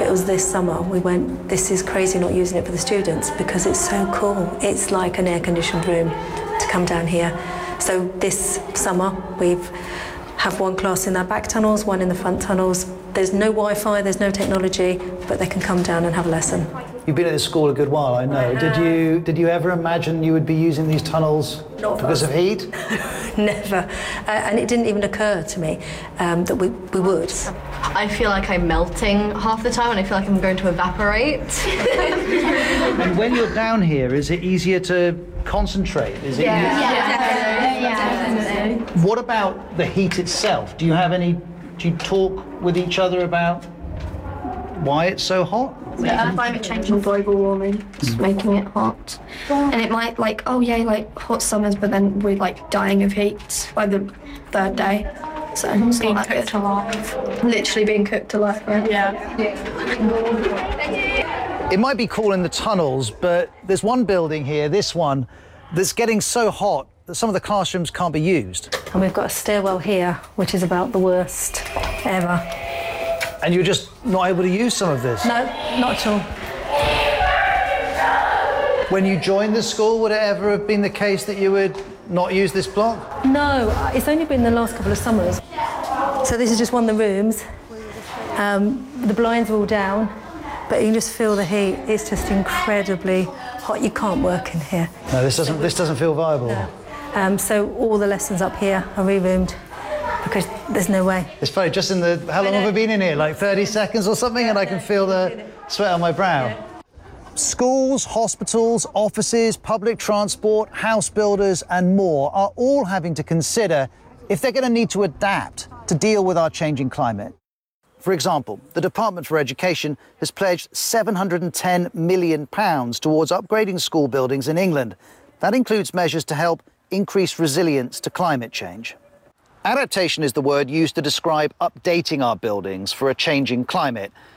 But it was this summer we went, this is crazy not using it for the students because it's so cool. It's like an air-conditioned room to come down here. So this summer we've have one class in their back tunnels, one in the front tunnels. There's no Wi-Fi, there's no technology, but they can come down and have a lesson. You've been at this school a good while, I know. Did you ever imagine you would be using these tunnels because of heat? Never. And it didn't even occur to me that we would. I feel like I'm melting half the time and I feel like I'm going to evaporate. And when you're down here, is it easier to concentrate? Is it definitely. What about the heat itself? Do you talk with each other about why it's so hot? Climate change and global warming is making it hot. And it might hot summers, but then we're dying of heat by the third day. So it's being cooked alive. Literally being cooked alive, right? Yeah. It might be cool in the tunnels, but there's one building here, this one, that's getting so hot that some of the classrooms can't be used. And we've got a stairwell here, which is about the worst ever. And you're just not able to use some of this? No, not at all. When you joined the school, would it ever have been the case that you would not use this block? No, it's only been the last couple of summers. So this is just one of the rooms. The blinds are all down, but you can just feel the heat. It's just incredibly hot. You can't work in here. No, this doesn't feel viable. No. So all the lessons up here are re-roomed because there's no way. It's funny, just in the, how long have we been in here? Like 30 seconds or something, and I can feel the sweat on my brow. Yeah. Schools, hospitals, offices, public transport, house builders and more are all having to consider if they're going to need to adapt to deal with our changing climate. For example, the Department for Education has pledged £710 million towards upgrading school buildings in England. That includes measures to help increase resilience to climate change. Adaptation is the word used to describe updating our buildings for a changing climate.